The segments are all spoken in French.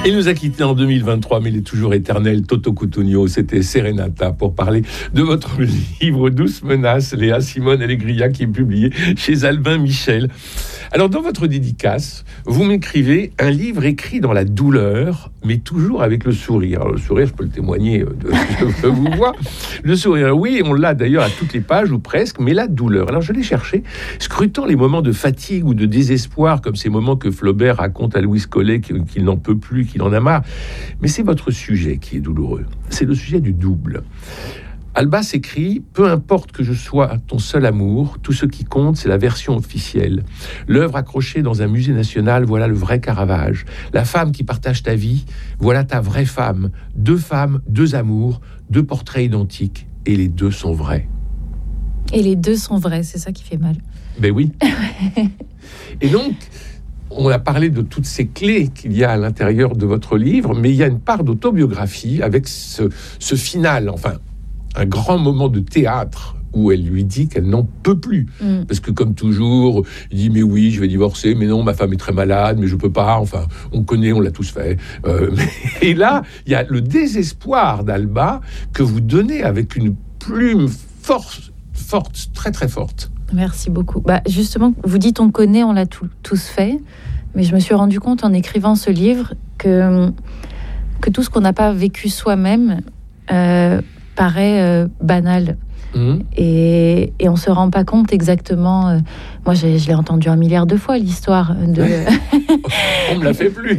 Il nous a quittés en 2023, mais il est toujours éternel. Toto Cutugno, c'était Serenata pour parler de votre livre Douce menace, Léa Simone Allegria, qui est publié chez Albin Michel. Alors, dans votre dédicace, vous m'écrivez un livre écrit dans la douleur, mais toujours avec le sourire. Alors, le sourire, je peux le témoigner, je vous vois. Le sourire, oui, on l'a d'ailleurs à toutes les pages, ou presque, mais la douleur. Alors, je l'ai cherché, scrutant les moments de fatigue ou de désespoir, comme ces moments que Flaubert raconte à Louise Collet, qu'il n'en peut plus, qu'il en a marre. Mais c'est votre sujet qui est douloureux. C'est le sujet du double. Alba s'écrit « Peu importe que je sois ton seul amour, tout ce qui compte, c'est la version officielle. L'œuvre accrochée dans un musée national, voilà le vrai Caravage. La femme qui partage ta vie, voilà ta vraie femme. 2 femmes, 2 amours, 2 portraits identiques, et les 2 sont vrais. » Et les 2 sont vrais, c'est ça qui fait mal. Ben oui. Et donc, on a parlé de toutes ces clés qu'il y a à l'intérieur de votre livre, mais il y a une part d'autobiographie avec ce final, enfin, un grand moment de théâtre où elle lui dit qu'elle n'en peut plus. Parce que comme toujours, il dit « Mais oui, je vais divorcer, mais non, ma femme est très malade, mais je peux pas. » Enfin, on connaît, on l'a tous fait. Et là, il y a le désespoir d'Alba que vous donnez avec une plume forte, très très forte. Merci beaucoup. Justement, vous dites on connaît, on l'a tous fait, mais je me suis rendu compte en écrivant ce livre que tout ce qu'on n'a pas vécu soi-même paraît banal. Et on se rend pas compte exactement. Moi, je l'ai entendu 1 milliard de fois, l'histoire de. On me la fait plus.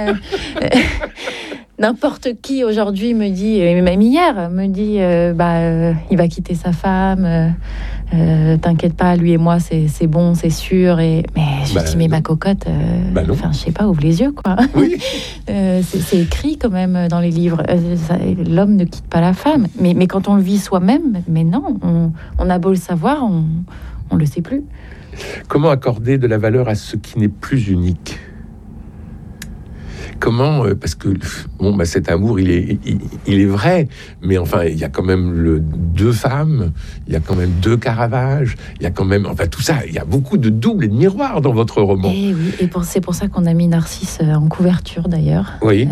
N'importe qui aujourd'hui me dit, même hier, me dit, il va quitter sa femme. T'inquiète pas, lui et moi, c'est bon, c'est sûr. Mais je dis, mais ma cocotte, je sais pas, ouvre les yeux, quoi. Oui. C'est écrit quand même dans les livres. L'homme ne quitte pas la femme. Mais quand on le vit soi-même, mais non, on a beau le savoir, on le sait plus. Comment accorder de la valeur à ce qui n'est plus unique ? Comment, parce que cet amour, il est vrai, mais enfin, il y a quand même 2 femmes, il y a quand même 2 Caravages, il y a quand même, enfin, tout ça, il y a beaucoup de doubles et de miroirs dans votre roman. Et oui, et c'est pour ça qu'on a mis Narcisse en couverture, d'ailleurs. Oui.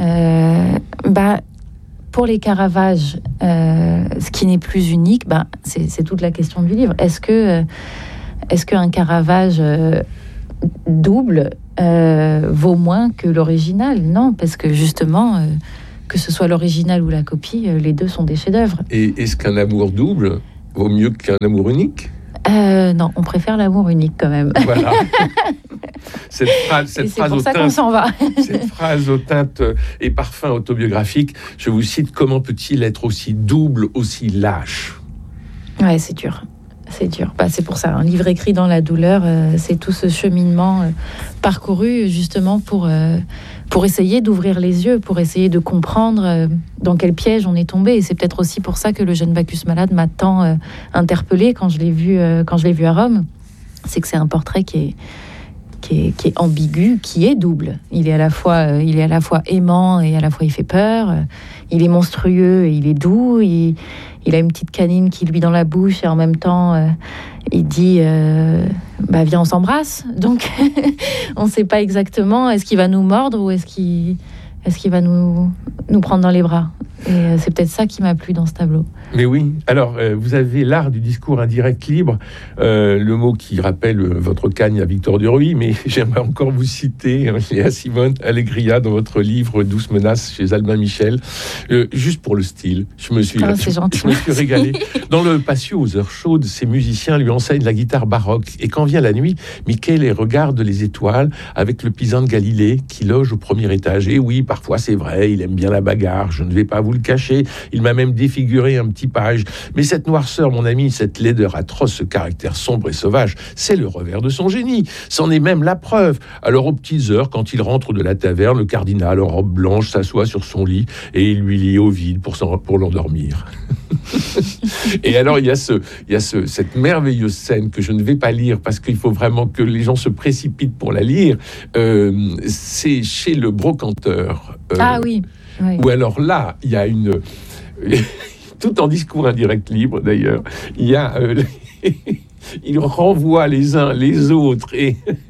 Pour les Caravages, ce qui n'est plus unique, c'est toute la question du livre. Est-ce qu'un Caravage double vaut moins que l'original? Non, parce que justement, que ce soit l'original ou la copie, les 2 sont des chefs-d'œuvre. Et est-ce qu'un amour double vaut mieux qu'un amour unique? Non, on préfère l'amour unique quand même. Voilà. Cette phrase pour ça qu'on s'en va. Cette phrase aux teintes et parfums autobiographiques, je vous cite: comment peut-il être aussi double, aussi lâche? Ouais, c'est dur. C'est dur. C'est pour ça, un livre écrit dans la douleur, c'est tout ce cheminement parcouru justement pour essayer d'ouvrir les yeux, pour essayer de comprendre dans quel piège on est tombé. Et c'est peut-être aussi pour ça que le jeune Bacchus malade m'a tant interpellée quand je l'ai vu à Rome. C'est que c'est un portrait qui est ambigu, qui est double. Il est à la fois aimant et à la fois il fait peur. Il est monstrueux et il est doux. Il a une petite canine qui lui dans la bouche et en même temps il dit viens on s'embrasse. Donc on ne sait pas exactement, est-ce qu'il va nous mordre ou est-ce qu'il va nous prendre dans les bras. Et c'est peut-être ça qui m'a plu dans ce tableau. Mais oui, alors vous avez l'art du discours indirect libre, le mot qui rappelle votre cagne à Victor Duruy, mais j'aimerais encore vous citer Léa Simone Allegria dans votre livre Douce menace chez Albin Michel, juste pour le style. Je me suis régalé. Dans le patio aux heures chaudes, ces musiciens lui enseignent la guitare baroque, et quand vient la nuit, Michele regarde les étoiles avec le pisan de Galilée qui loge au premier étage. Et oui, parfois c'est vrai, il aime bien la bagarre, je ne vais pas vous le cacher, il m'a même défiguré un petit page. Mais cette noirceur, mon ami, cette laideur atroce, ce caractère sombre et sauvage, c'est le revers de son génie. C'en est même la preuve. Alors, aux petites heures, quand il rentre de la taverne, le cardinal en robe blanche s'assoit sur son lit et il lui lit Ovide pour l'endormir. Et alors, il y a cette merveilleuse scène que je ne vais pas lire parce qu'il faut vraiment que les gens se précipitent pour la lire. C'est chez le brocanteur. Oui. Où alors là, il y a une... tout en discours indirect libre d'ailleurs, il y a... il renvoie les uns les autres et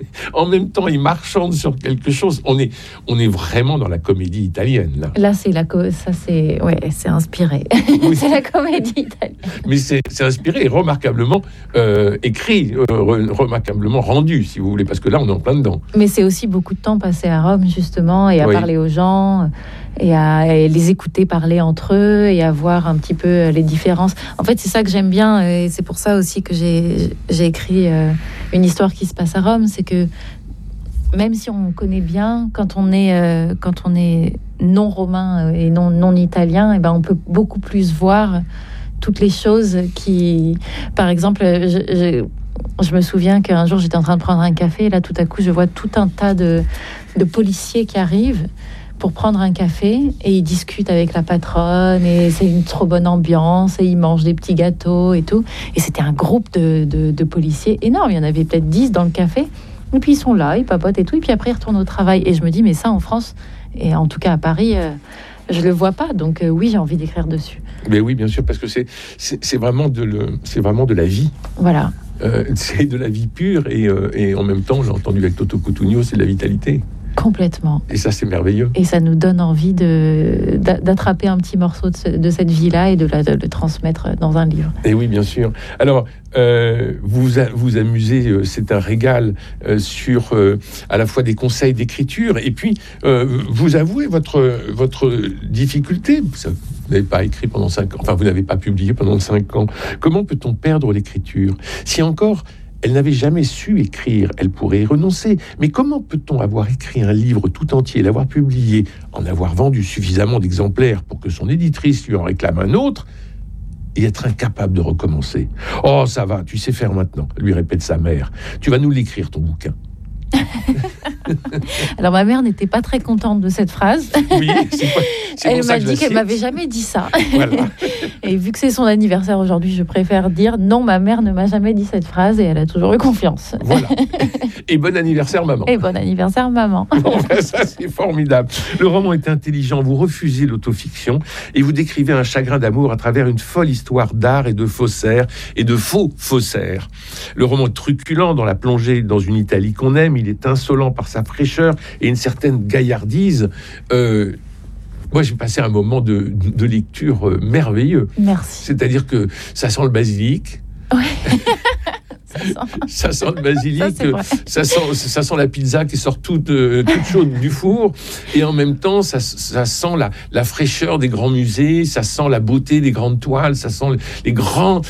en même temps, il marchande sur quelque chose. On est vraiment dans la comédie italienne, là. Là, c'est c'est inspiré. Oui. C'est la comédie italienne. Mais c'est inspiré et remarquablement écrit, remarquablement rendu, si vous voulez, parce que là, on est en plein dedans. Mais c'est aussi beaucoup de temps passé à Rome, justement, et à parler aux gens, et à les écouter parler entre eux, et à voir un petit peu les différences. En fait, c'est ça que j'aime bien, et c'est pour ça aussi que j'ai écrit une histoire qui se passe à Rome, c'est que même si on connaît bien, quand on est non romain et non italien, et ben on peut beaucoup plus voir toutes les choses qui, par exemple, je me souviens qu'un jour j'étais en train de prendre un café, et là tout à coup je vois tout un tas de policiers qui arrivent pour prendre un café, et ils discutent avec la patronne, et c'est une trop bonne ambiance, et ils mangent des petits gâteaux et tout, et c'était un groupe de policiers énorme, il y en avait peut-être 10 dans le café, et puis ils sont là, ils papotent et tout, et puis après ils retournent au travail, et je me dis mais ça en France, et en tout cas à Paris, je le vois pas, donc oui, j'ai envie d'écrire dessus. Mais oui, bien sûr, parce que c'est vraiment de la vie. Voilà. C'est de la vie pure, et en même temps, j'ai entendu avec Toto Cutugno, c'est de la vitalité. Complètement. Et ça, c'est merveilleux. Et ça nous donne envie d'attraper un petit morceau de cette vie-là et de le transmettre dans un livre. Et oui, bien sûr. Alors, vous amusez, c'est un régal, sur à la fois des conseils d'écriture, et puis vous avouez votre difficulté. Vous n'avez pas écrit pendant 5 ans, enfin, vous n'avez pas publié pendant 5 ans. Comment peut-on perdre l'écriture ? Si encore elle n'avait jamais su écrire, elle pourrait y renoncer. Mais comment peut-on avoir écrit un livre tout entier, l'avoir publié, en avoir vendu suffisamment d'exemplaires pour que son éditrice lui en réclame un autre, et être incapable de recommencer ? Oh, ça va, tu sais faire maintenant, lui répète sa mère. Tu vas nous l'écrire, ton bouquin. Alors ma mère n'était pas très contente de cette phrase. Oui, elle m'a dit qu'elle m'avait jamais dit ça. Voilà. Et vu que c'est son anniversaire aujourd'hui, je préfère dire non, ma mère ne m'a jamais dit cette phrase, et elle a toujours eu confiance. Voilà. Et bon anniversaire, maman. Et bon anniversaire, maman. Bon, ça, c'est formidable. Le roman est intelligent, vous refusez l'autofiction et vous décrivez un chagrin d'amour à travers une folle histoire d'art et de faussaires et de faux faussaires. Le roman est truculent dans la plongée dans une Italie qu'on aime. Il est insolent par sa fraîcheur et une certaine gaillardise. Moi, j'ai passé un moment de lecture merveilleux. Merci. C'est-à-dire que ça sent le basilic. Ouais. Ça sent le basilic, ça sent la pizza qui sort toute chaude du four, et en même temps ça sent la fraîcheur des grands musées, ça sent la beauté des grandes toiles, ça sent les grandes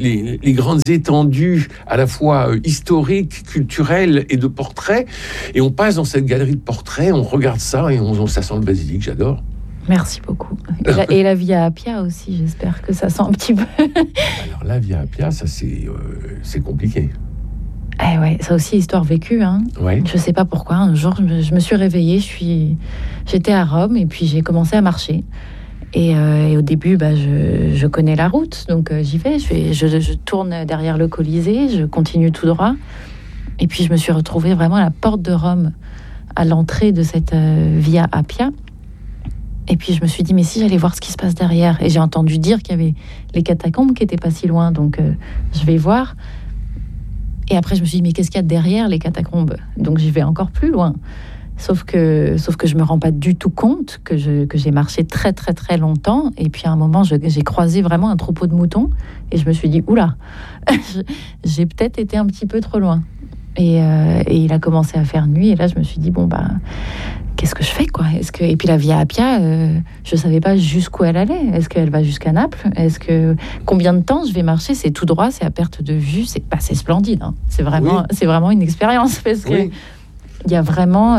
étendues à la fois historiques, culturelles et de portraits, et on passe dans cette galerie de portraits, on regarde ça et ça sent le basilic. J'adore. Merci beaucoup. Et la Via Appia aussi, j'espère que ça sent un petit peu. Alors la Via Appia, ça c'est compliqué. Eh ouais, ça aussi, histoire vécue. Hein. Ouais. Je sais pas pourquoi, un jour je me suis réveillée, j'étais à Rome, et puis j'ai commencé à marcher. Et au début, je connais la route, donc j'y vais, je tourne derrière le Colisée, je continue tout droit. Et puis je me suis retrouvée vraiment à la porte de Rome, à l'entrée de cette Via Appia. Et puis je me suis dit, mais si j'allais voir ce qui se passe derrière. Et j'ai entendu dire qu'il y avait les catacombes qui n'étaient pas si loin, donc je vais voir. Et après je me suis dit, mais qu'est-ce qu'il y a derrière les catacombes ? Donc j'y vais encore plus loin. Sauf que je me rends pas du tout compte que j'ai marché très très très longtemps. Et puis à un moment, j'ai croisé vraiment un troupeau de moutons. Et je me suis dit, oula, j'ai peut-être été un petit peu trop loin. Et il a commencé à faire nuit. Et là je me suis dit, qu'est-ce que je fais, quoi ? Et puis la Via Appia, je savais pas jusqu'où elle allait. Est-ce qu'elle va jusqu'à Naples ? Combien de temps je vais marcher ? C'est tout droit, c'est à perte de vue, c'est splendide. Hein. C'est vraiment une expérience, parce que il y a vraiment,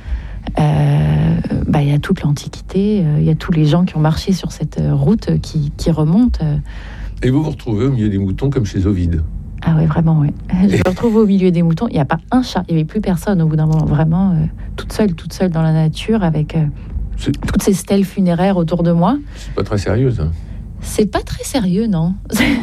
il y a toute l'Antiquité, il y a tous les gens qui ont marché sur cette route qui remonte. Et vous vous retrouvez au milieu des moutons comme chez Ovide. Ah ouais, vraiment, ouais. Je me retrouve au milieu des moutons. Il n'y a pas un chat. Il n'y avait plus personne au bout d'un moment. Vraiment, toute seule dans la nature, avec toutes ces stèles funéraires autour de moi. C'est pas très sérieux, ça. C'est pas très sérieux, non.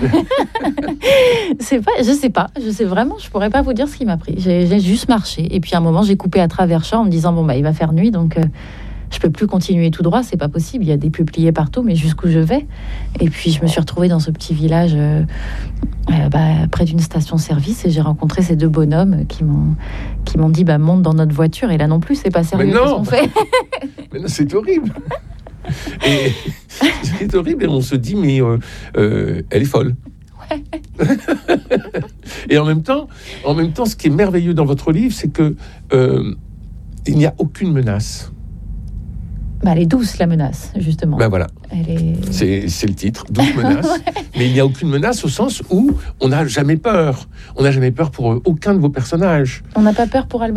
Je sais pas. Je pourrais pas vous dire ce qui m'a pris. J'ai juste marché. Et puis à un moment, j'ai coupé à travers champ en me disant, il va faire nuit. Donc je peux plus continuer tout droit, c'est pas possible. Il y a des peupliers partout, mais jusqu'où je vais? Et puis je me suis retrouvée dans ce petit village près d'une station-service et j'ai rencontré ces deux bonhommes qui m'ont dit monte dans notre voiture. Et là non plus, c'est pas sérieux ce qu'on fait. Mais non, c'est horrible. Et c'est horrible et on se dit mais elle est folle. Ouais. Et en même temps, ce qui est merveilleux dans votre livre, c'est que il n'y a aucune menace. Elle est douce, la menace, justement. Voilà. C'est le titre, douce menace. Ouais. Mais il n'y a aucune menace au sens où on n'a jamais peur. On n'a jamais peur pour aucun de vos personnages. On n'a pas peur pour Alba ?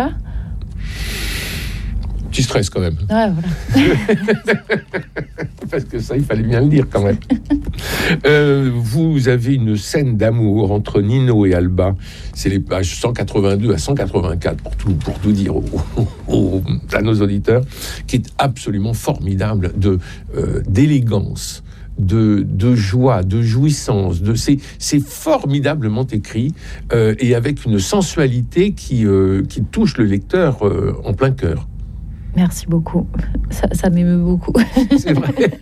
Tu stresses quand même. Ouais, voilà. Parce que ça, il fallait bien le dire quand même. Vous avez une scène d'amour entre Nino et Alba. C'est les pages 182 à 184, pour tout dire à nos auditeurs, qui est absolument formidable d'élégance, de joie, de jouissance. C'est formidablement écrit et avec une sensualité qui touche le lecteur en plein cœur. Merci beaucoup. Ça m'émeut beaucoup. C'est vrai.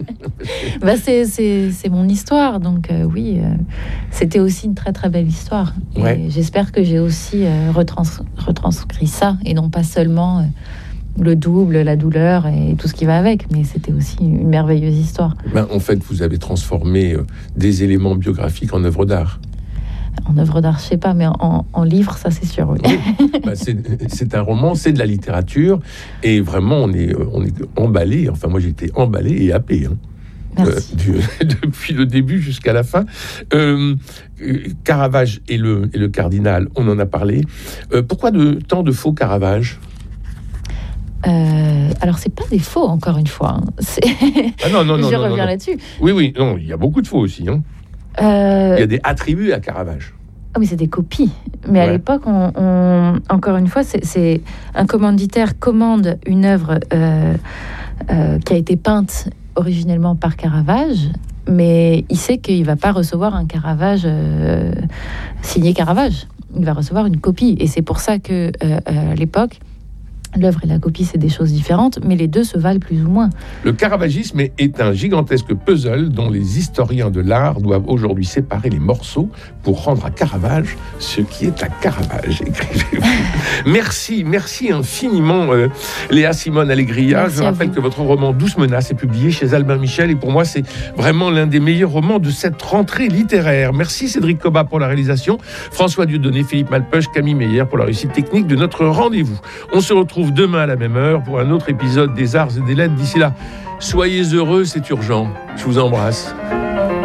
C'est mon histoire, donc oui, c'était aussi une très très belle histoire. Ouais. Et j'espère que j'ai aussi retranscrit ça, et non pas seulement le double, la douleur et tout ce qui va avec, mais c'était aussi une merveilleuse histoire. En fait, vous avez transformé des éléments biographiques en œuvre d'art. En œuvre d'art, je sais pas, mais en livre, ça c'est sûr. Oui. C'est un roman, c'est de la littérature, et vraiment on est emballé. Enfin, moi j'étais emballé et happé. Depuis le début jusqu'à la fin. Caravage et le cardinal, on en a parlé. Pourquoi tant de faux Caravage ? Alors c'est pas des faux, encore une fois. Non. Je reviens là-dessus. Oui, non, il y a beaucoup de faux aussi. Il y a des attributs à Caravage. Ah, mais c'est des copies. Mais à l'époque, encore une fois, c'est un commanditaire commande une œuvre qui a été peinte originellement par Caravage, mais il sait qu'il ne va pas recevoir un Caravage signé Caravage. Il va recevoir une copie. Et c'est pour ça que à l'époque, l'œuvre et la copie, c'est des choses différentes, mais les deux se valent plus ou moins. Le caravagisme est un gigantesque puzzle dont les historiens de l'art doivent aujourd'hui séparer les morceaux pour rendre à Caravage ce qui est à Caravage. Écrivez-vous. Merci infiniment, Léa Simone Alegria. Merci. Je rappelle que votre roman Douce Menace est publié chez Albin Michel, et pour moi, c'est vraiment l'un des meilleurs romans de cette rentrée littéraire. Merci Cédric Cobat pour la réalisation, François Dieudonné, Philippe Malpeuch, Camille Meyer pour la réussite technique de notre rendez-vous. On se retrouve demain à la même heure pour un autre épisode des Arts et des Lettres. D'ici là, soyez heureux, c'est urgent. Je vous embrasse.